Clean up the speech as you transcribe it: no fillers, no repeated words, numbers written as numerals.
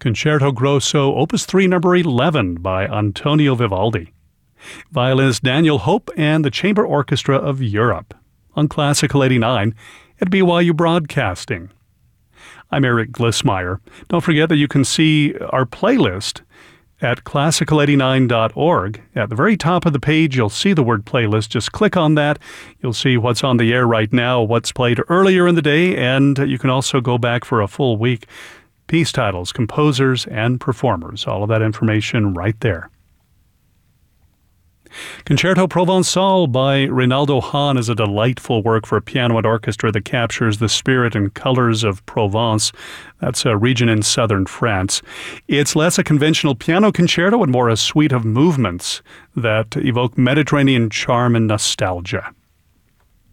Concerto Grosso, Opus 3, Number 11 by Antonio Vivaldi. Violinist Daniel Hope and the Chamber Orchestra of Europe on Classical 89 at BYU Broadcasting. I'm Eric Glissmeyer. Don't forget that you can see our playlist at classical89.org. At the very top of the page, you'll see the word playlist. Just click on that. You'll see what's on the air right now, what's played earlier in the day, and you can also go back for a full week. Piece titles, composers, and performers. All of that information right there. Concerto Provençal by Reynaldo Hahn is a delightful work for piano and orchestra that captures the spirit and colors of Provence. That's a region in southern France. It's less a conventional piano concerto and more a suite of movements that evoke Mediterranean charm and nostalgia.